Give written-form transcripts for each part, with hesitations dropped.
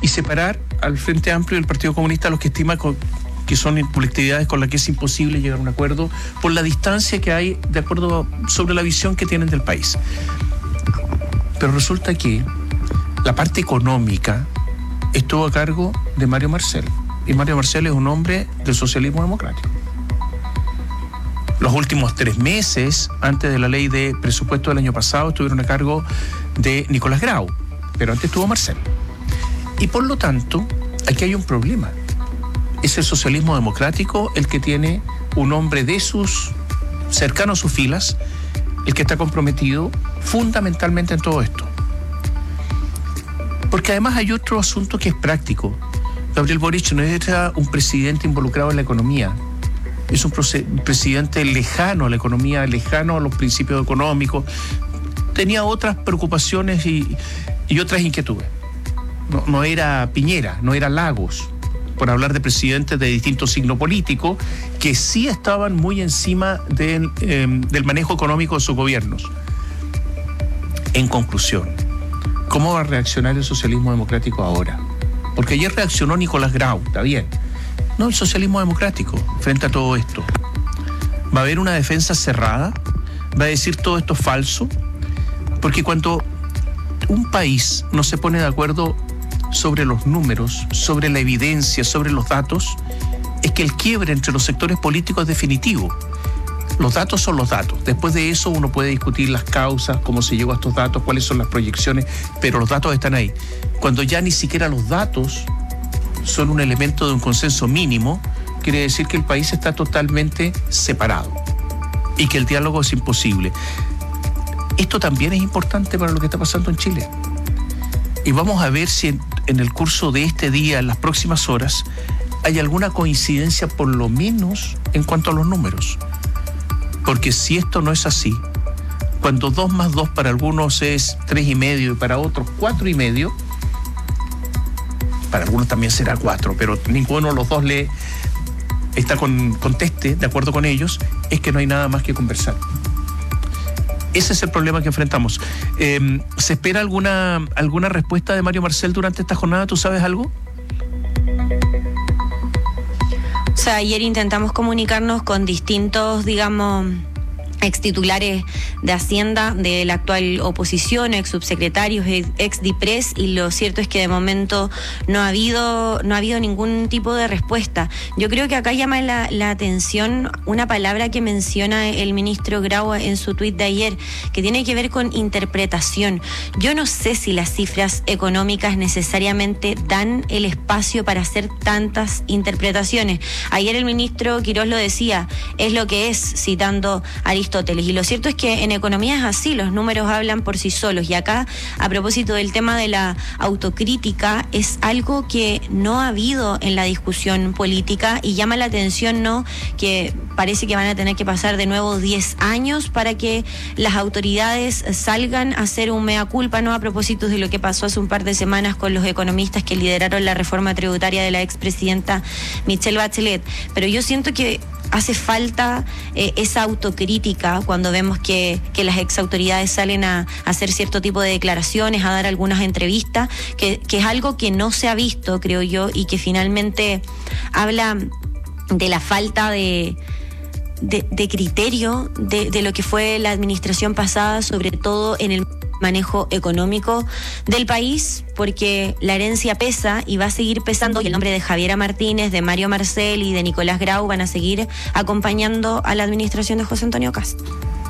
y separar al Frente Amplio y el Partido Comunista, a los que estima que son colectividades con las que es imposible llegar a un acuerdo por la distancia que hay de acuerdo sobre la visión que tienen del país. Pero resulta que la parte económica estuvo a cargo de Mario Marcel, y Mario Marcel es un hombre del socialismo democrático. Los últimos 3 meses, antes de la ley de presupuesto del año pasado, estuvieron a cargo de Nicolás Grau, pero antes estuvo Marcel. Y por lo tanto, aquí hay un problema. Es el socialismo democrático el que tiene un hombre de sus cercano a sus filas, el que está comprometido fundamentalmente en todo esto. Porque además hay otro asunto que es práctico. Gabriel Boric no era un presidente involucrado en la economía. Es un presidente lejano a la economía, lejano a los principios económicos. Tenía otras preocupaciones y otras inquietudes. No era Piñera, no era Lagos, por hablar de presidentes de distinto signo político, que sí estaban muy encima del manejo económico de sus gobiernos. En conclusión, ¿cómo va a reaccionar el socialismo democrático ahora? Porque ayer reaccionó Nicolás Grau, está bien. No, el socialismo democrático, frente a todo esto. ¿Va a haber una defensa cerrada? ¿Va a decir todo esto es falso? Porque cuando un país no se pone de acuerdo sobre los números, sobre la evidencia, sobre los datos, es que el quiebre entre los sectores políticos es definitivo. Los datos son los datos. Después de eso uno puede discutir las causas, cómo se llegó a estos datos, cuáles son las proyecciones, pero los datos están ahí. Cuando ya ni siquiera los datos son un elemento de un consenso mínimo, quiere decir que el país está totalmente separado y que el diálogo es imposible. Esto también es importante para lo que está pasando en Chile. Y vamos a ver si en el curso de este día, en las próximas horas, hay alguna coincidencia por lo menos en cuanto a los números. Porque si esto no es así, cuando 2 más 2 para algunos es 3,5 y para otros 4,5, para algunos también será 4, pero ninguno de los dos está conteste, de acuerdo con ellos, es que no hay nada más que conversar. Ese es el problema que enfrentamos. ¿Se espera alguna respuesta de Mario Marcel durante esta jornada? ¿Tú sabes algo? O sea, ayer intentamos comunicarnos con distintos, extitulares de Hacienda de la actual oposición, ex subsecretarios, ex DIPRES, y lo cierto es que de momento no ha habido ningún tipo de respuesta. Yo creo que acá llama la atención una palabra que menciona el ministro Grau en su tuit de ayer, que tiene que ver con interpretación. Yo no sé si las cifras económicas necesariamente dan el espacio para hacer tantas interpretaciones. Ayer el ministro Quirós lo decía, es lo que es, citando a Aristóteles. Y lo cierto es que en economía es así, los números hablan por sí solos. Y acá, a propósito del tema de la autocrítica, es algo que no ha habido en la discusión política y llama la atención, ¿no?, que parece que van a tener que pasar de nuevo 10 años para que las autoridades salgan a hacer un mea culpa, ¿no?, a propósito de lo que pasó hace un par de semanas con los economistas que lideraron la reforma tributaria de la expresidenta Michelle Bachelet. Pero yo siento que hace falta esa autocrítica cuando vemos que las exautoridades salen a hacer cierto tipo de declaraciones, a dar algunas entrevistas, que es algo que no se ha visto, creo yo, y que finalmente habla de la falta de criterio de lo que fue la administración pasada, sobre todo en el manejo económico del país, porque la herencia pesa y va a seguir pesando, y el nombre de Javiera Martínez, de Mario Marcel y de Nicolás Grau van a seguir acompañando a la administración de José Antonio Kast.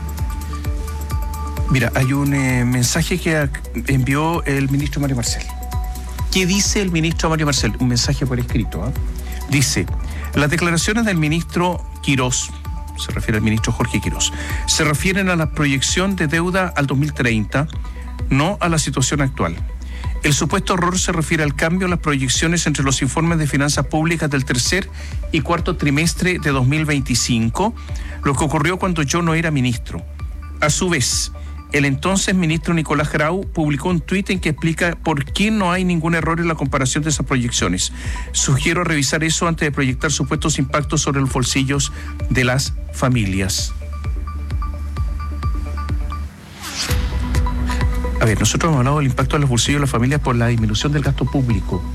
Mira, hay un mensaje que envió el ministro Mario Marcel. ¿Qué dice el ministro Mario Marcel? Un mensaje por escrito, ¿eh? Dice: las declaraciones del ministro Quirós, se refiere al ministro Jorge Quirós, se refieren a la proyección de deuda al 2030, no a la situación actual. El supuesto error se refiere al cambio en las proyecciones entre los informes de finanzas públicas del tercer y cuarto trimestre de 2025, lo que ocurrió cuando yo no era ministro. A su vez, el entonces ministro Nicolás Grau publicó un tuit en que explica por qué no hay ningún error en la comparación de esas proyecciones. Sugiero revisar eso antes de proyectar supuestos impactos sobre los bolsillos de las familias. A ver, nosotros hemos hablado del impacto de los bolsillos de las familias por la disminución del gasto público.